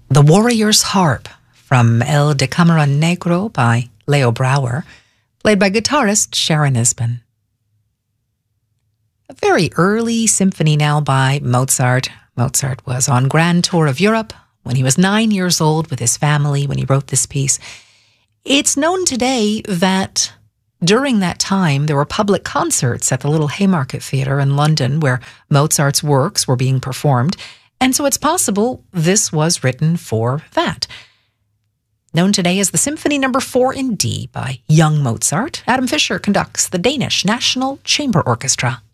The Warrior's Harp from El Decameron Negro by Leo Brouwer, played by guitarist Sharon Isbin. A very early symphony now by Mozart. Mozart was on grand tour of Europe when he was 9 years old with his family when he wrote this piece. It's known today that during that time there were public concerts at the Little Haymarket Theatre in London where Mozart's works were being performed, and so it's possible this was written for that. Known today as the Symphony No. 4 in D by Young Mozart, Adam Fischer conducts the Danish National Chamber Orchestra.